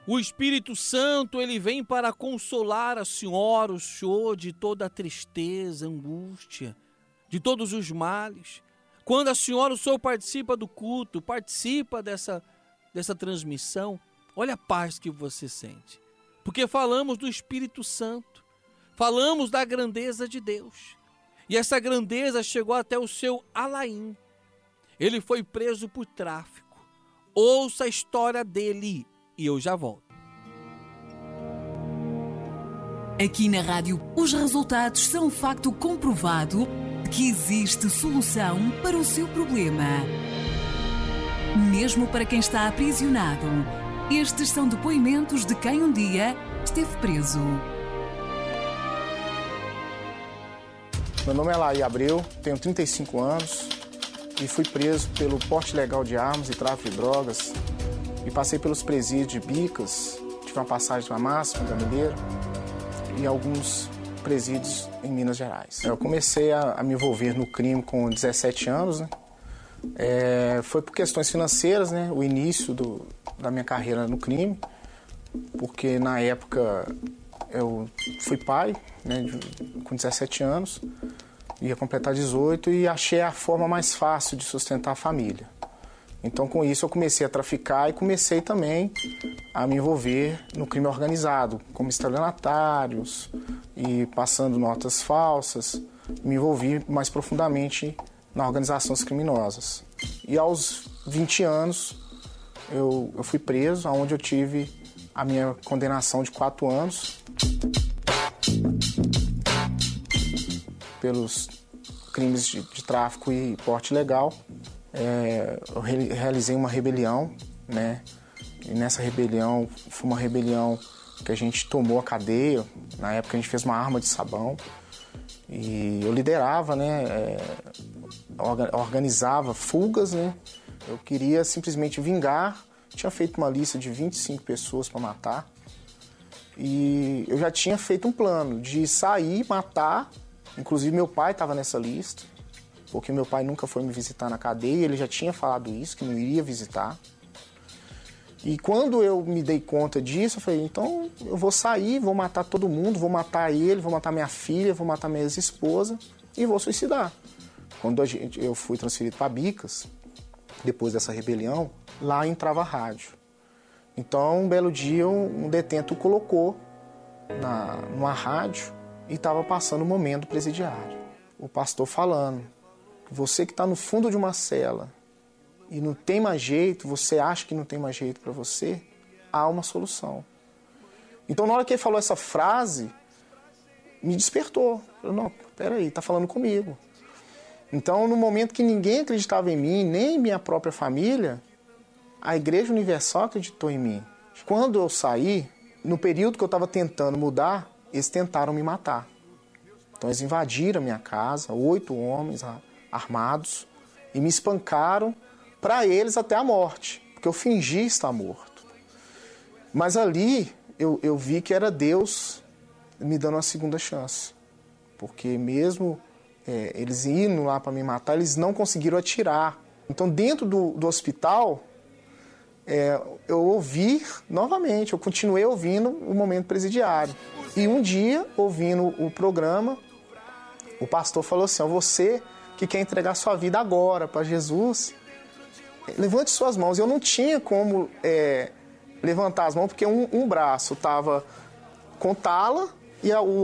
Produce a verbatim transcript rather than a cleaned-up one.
O Espírito Santo, ele vem para consolar a senhora, o senhor, de toda a tristeza, angústia, de todos os males. Quando a senhora, o senhor participa do culto, participa dessa, dessa transmissão, olha a paz que você sente. Porque falamos do Espírito Santo, falamos da grandeza de Deus. E essa grandeza chegou até o seu Alaim. Ele foi preso por tráfico. Ouça a história dele e eu já volto. Aqui na rádio, os resultados são um facto comprovado que existe solução para o seu problema. Mesmo para quem está aprisionado, estes são depoimentos de quem um dia esteve preso. Meu nome é Laí Abreu, tenho trinta e cinco anos e fui preso pelo porte ilegal de armas e tráfico de drogas. E passei pelos presídios de Bicas, tive uma passagem na Máxima, Gameleira, e alguns presídios em Minas Gerais. Eu comecei a, a me envolver no crime com dezessete anos, né? É, foi por questões financeiras, né? O início do, da minha carreira no crime, porque na época eu fui pai, né, de, com dezessete anos, ia completar dezoito e achei a forma mais fácil de sustentar a família. Então, com isso, eu comecei a traficar e comecei também a me envolver no crime organizado, como estelionatários e passando notas falsas. Me envolvi mais profundamente nas organizações criminosas. E aos vinte anos, eu, eu fui preso, onde eu tive a minha condenação de quatro anos pelos crimes de, de tráfico e porte ilegal. É, eu re- realizei uma rebelião, né? E nessa rebelião, foi uma rebelião que a gente tomou a cadeia. Na época a gente fez uma arma de sabão e eu liderava, né? É, organizava fugas, né? Eu queria simplesmente vingar. Tinha feito uma lista de vinte e cinco pessoas para matar e eu já tinha feito um plano de sair, matar. Inclusive meu pai estava nessa lista, porque meu pai nunca foi me visitar na cadeia, ele já tinha falado isso, que não iria visitar. E quando eu me dei conta disso, eu falei, então eu vou sair, vou matar todo mundo, vou matar ele, vou matar minha filha, vou matar minha ex-esposa e vou suicidar. Quando a gente, eu fui transferido para Bicas, depois dessa rebelião, lá entrava a rádio. Então, um belo dia, um detento colocou na, numa rádio e estava passando o momento presidiário. O pastor falando, você que está no fundo de uma cela e não tem mais jeito, você acha que não tem mais jeito para você, há uma solução. Então, na hora que ele falou essa frase, me despertou. Eu, não, peraí, está falando comigo. Então, no momento que ninguém acreditava em mim, nem minha própria família, a Igreja Universal acreditou em mim. Quando eu saí, no período que eu estava tentando mudar, eles tentaram me matar. Então, eles invadiram a minha casa, oito homens armados, e me espancaram, para eles até a morte, porque eu fingi estar morto. Mas ali, eu, eu vi que era Deus me dando uma segunda chance. Porque mesmo é, eles indo lá para me matar, eles não conseguiram atirar. Então, dentro do, do hospital, é, eu ouvi novamente, eu continuei ouvindo o momento presidiário. E um dia, ouvindo o programa, o pastor falou assim, você que quer entregar sua vida agora para Jesus, levante suas mãos. Eu não tinha como é, levantar as mãos, porque um, um braço estava com tala e a, o